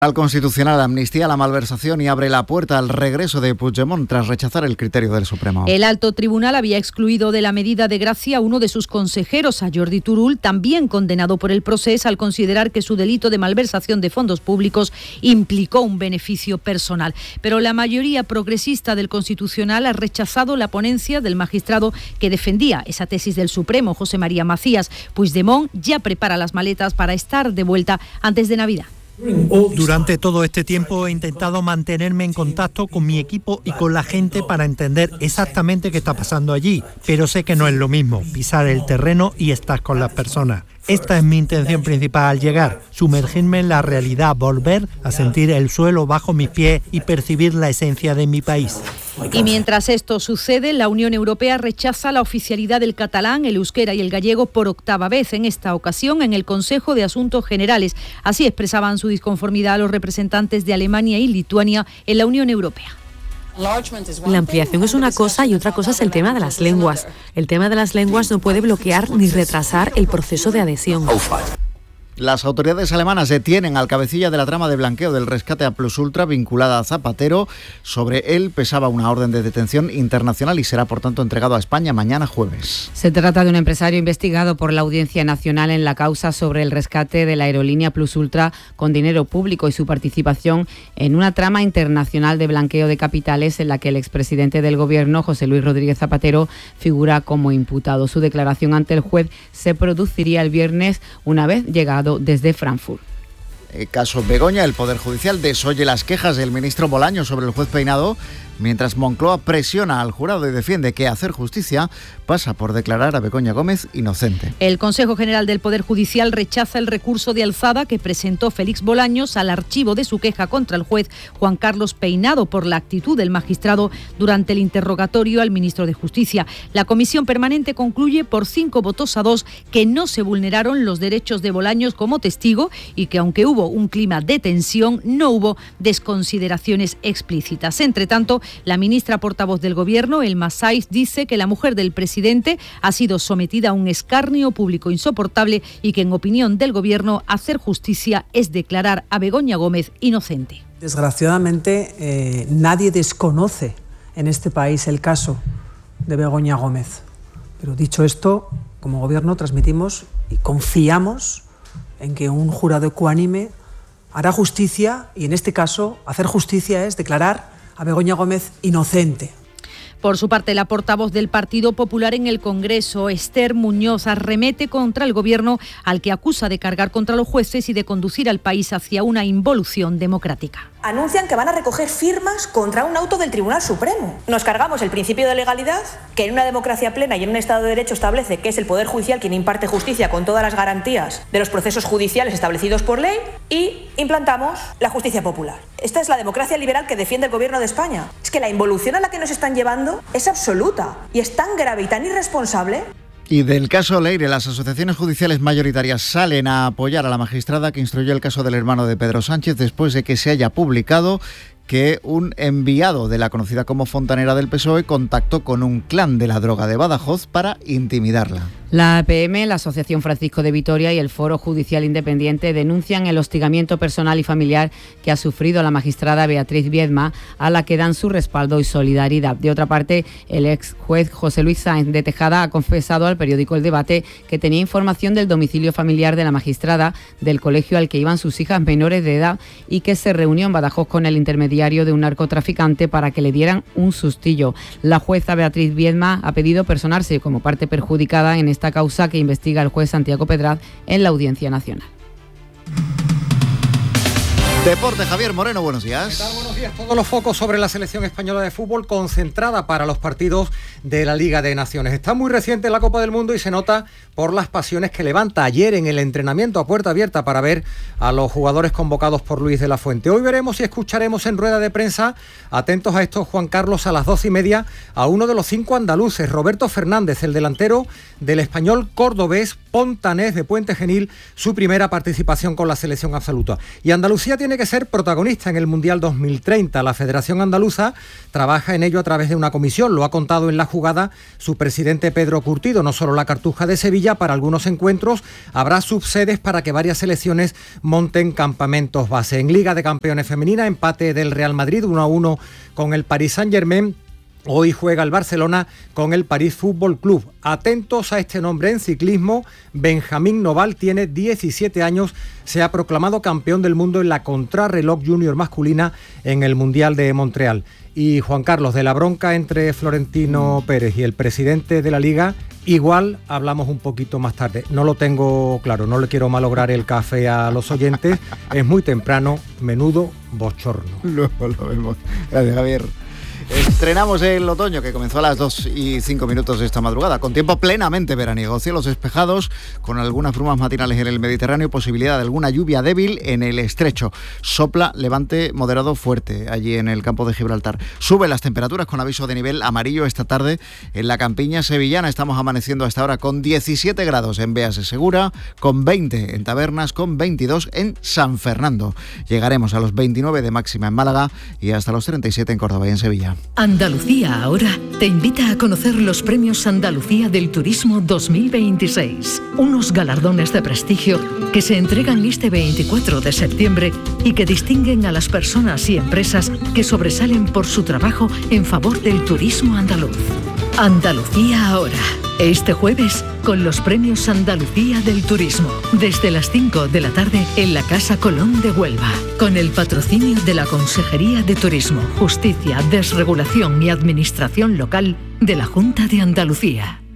Al Constitucional amnistía la malversación y abre la puerta al regreso de Puigdemont tras rechazar el criterio del Supremo. El alto tribunal había excluido de la medida de gracia a uno de sus consejeros, a Jordi Turull, también condenado por el procés al considerar que su delito de malversación de fondos públicos implicó un beneficio personal. Pero la mayoría progresista del Constitucional ha rechazado la ponencia del magistrado que defendía esa tesis del Supremo, José María Macías. Puigdemont ya prepara las maletas para estar de vuelta antes de Navidad. Durante todo este tiempo he intentado mantenerme en contacto con mi equipo y con la gente para entender exactamente qué está pasando allí, pero sé que no es lo mismo pisar el terreno y estar con las personas. Esta es mi intención principal al llegar, sumergirme en la realidad, volver a sentir el suelo bajo mis pies y percibir la esencia de mi país. Y mientras esto sucede, la Unión Europea rechaza la oficialidad del catalán, el euskera y el gallego por octava vez, en esta ocasión en el Consejo de Asuntos Generales. Así expresaban su disconformidad los representantes de Alemania y Lituania en la Unión Europea. La ampliación es una cosa y otra cosa es el tema de las lenguas. El tema de las lenguas no puede bloquear ni retrasar el proceso de adhesión. Las autoridades alemanas detienen al cabecilla de la trama de blanqueo del rescate a Plus Ultra vinculada a Zapatero. Sobre él pesaba una orden de detención internacional y será por tanto entregado a España mañana jueves. Se trata de un empresario investigado por la Audiencia Nacional en la causa sobre el rescate de la aerolínea Plus Ultra con dinero público y su participación en una trama internacional de blanqueo de capitales en la que el expresidente del Gobierno, José Luis Rodríguez Zapatero, figura como imputado. Su declaración ante el juez se produciría el viernes una vez llegado desde Frankfurt. Caso Begoña, el Poder Judicial desoye las quejas del ministro Bolaños sobre el juez Peinado, mientras Moncloa presiona al jurado y defiende que hacer justicia pasa por declarar a Begoña Gómez inocente. El Consejo General del Poder Judicial rechaza el recurso de alzada que presentó Félix Bolaños al archivo de su queja contra el juez Juan Carlos Peinado por la actitud del magistrado durante el interrogatorio al ministro de Justicia. La comisión permanente concluye por 5 votos a 2 que no se vulneraron los derechos de Bolaños como testigo y que aunque hubo un clima de tensión, no hubo desconsideraciones explícitas. Entre tanto, la ministra portavoz del Gobierno, Elma Saiz, dice que la mujer del presidente ha sido sometida a un escarnio público insoportable y que, en opinión del Gobierno, hacer justicia es declarar a Begoña Gómez inocente. Desgraciadamente, nadie desconoce en este país el caso de Begoña Gómez. Pero dicho esto, como Gobierno transmitimos y confiamos en que un jurado ecuánime hará justicia y, en este caso, hacer justicia es declarar a Begoña Gómez inocente. Por su parte, la portavoz del Partido Popular en el Congreso, Esther Muñoz, arremete contra el Gobierno, al que acusa de cargar contra los jueces y de conducir al país hacia una involución democrática. Anuncian que van a recoger firmas contra un auto del Tribunal Supremo. Nos cargamos el principio de legalidad, que en una democracia plena y en un Estado de Derecho establece que es el Poder Judicial quien imparte justicia con todas las garantías de los procesos judiciales establecidos por ley, y implantamos la justicia popular. Esta es la democracia liberal que defiende el Gobierno de España. Es que la involución a la que nos están llevando es absoluta y es tan grave y tan irresponsable. Y del caso Leire, las asociaciones judiciales mayoritarias salen a apoyar a la magistrada que instruyó el caso del hermano de Pedro Sánchez después de que se haya publicado que un enviado de la conocida como Fontanera del PSOE contactó con un clan de la droga de Badajoz para intimidarla. La APM, la Asociación Francisco de Vitoria y el Foro Judicial Independiente denuncian el hostigamiento personal y familiar que ha sufrido la magistrada Beatriz Viedma, a la que dan su respaldo y solidaridad. De otra parte, el ex juez José Luis Sáenz de Tejada ha confesado al periódico El Debate que tenía información del domicilio familiar de la magistrada, del colegio al que iban sus hijas menores de edad y que se reunió en Badajoz con el intermediario de un narcotraficante para que le dieran un sustillo. La jueza Beatriz Viedma ha pedido personarse como parte perjudicada en esta causa que investiga el juez Santiago Pedraz en la Audiencia Nacional. Deporte, Javier Moreno, buenos días. ¿Qué tal? Buenos días. Todos los focos sobre la selección española de fútbol concentrada para los partidos de la Liga de Naciones. Está muy reciente la Copa del Mundo y se nota por las pasiones que levanta ayer en el entrenamiento a puerta abierta para ver a los jugadores convocados por Luis de la Fuente. Hoy veremos y escucharemos en rueda de prensa, atentos a esto, Juan Carlos, a las 12:30, a uno de los 5 andaluces, Roberto Fernández, el delantero del Español cordobés, Pontanés de Puente Genil su primera participación con la selección absoluta. Y Andalucía tiene que ser protagonista en el Mundial 2030. La Federación Andaluza trabaja en ello a través de una comisión. Lo ha contado en La Jugada su presidente Pedro Curtido. No solo la Cartuja de Sevilla, para algunos encuentros habrá subsedes para que varias selecciones monten campamentos base. En Liga de Campeones Femenina, empate del Real Madrid 1-1 con el Paris Saint-Germain. Hoy juega el Barcelona con el París Fútbol Club. Atentos a este nombre en ciclismo. Benjamín Noval tiene 17 años. Se ha proclamado campeón del mundo en la contrarreloj junior masculina en el Mundial de Montreal. Y Juan Carlos, de la bronca entre Florentino Pérez y el presidente de la Liga, igual hablamos un poquito más tarde. No lo tengo claro, no le quiero malograr el café a los oyentes. Es muy temprano, menudo bochorno. Luego lo vemos. Gracias, Javier. Estrenamos el otoño, que comenzó a las 2:05 de esta madrugada, con tiempo plenamente veraniego, cielos despejados, con algunas brumas matinales en el Mediterráneo y posibilidad de alguna lluvia débil en el estrecho. Sopla levante moderado fuerte allí en el campo de Gibraltar. Suben las temperaturas con aviso de nivel amarillo esta tarde en la campiña sevillana. Estamos amaneciendo hasta ahora con 17 grados en Beas de Segura, con 20 en Tabernas, con 22 en San Fernando. Llegaremos a los 29 de máxima en Málaga y hasta los 37 en Córdoba y en Sevilla. Andalucía Ahora te invita a conocer los Premios Andalucía del Turismo 2026, unos galardones de prestigio que se entregan este 24 de septiembre y que distinguen a las personas y empresas que sobresalen por su trabajo en favor del turismo andaluz. Andalucía Ahora, este jueves con los Premios Andalucía del Turismo, desde las 5 de la tarde en la Casa Colón de Huelva, con el patrocinio de la Consejería de Turismo, Justicia, Desregulación y Administración Local de la Junta de Andalucía.